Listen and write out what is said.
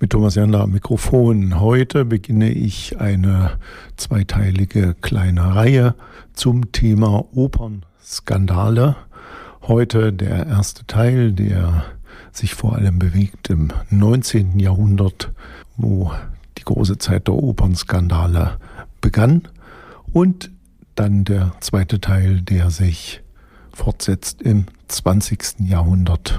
Thomas Jander am Mikrofon. Heute beginne ich eine zweiteilige kleine Reihe zum Thema Opernskandale. Heute der erste Teil, der sich vor allem bewegt im 19. Jahrhundert, wo die große Zeit der Opernskandale begann. Und dann der zweite Teil, der sich fortsetzt im 20. Jahrhundert